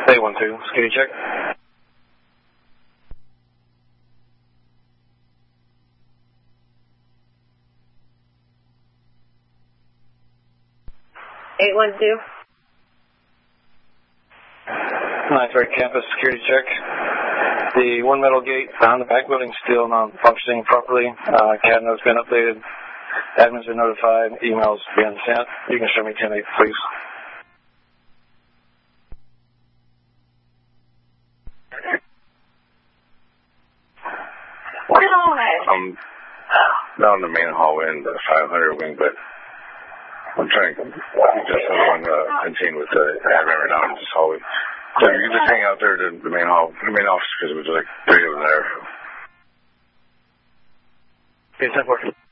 812, security check. Ninth campus, security check. The one metal gate behind the back building still not functioning properly. CAD note's been updated. Admins been notified. Emails been sent. You can show me 10-8, please. I'm down the main hallway in the 500 wing, but I'm trying to just continue with the admin right now in this hallway. So you can just hang out there to the main office because it was like 3 of them there. Okay, 10-4.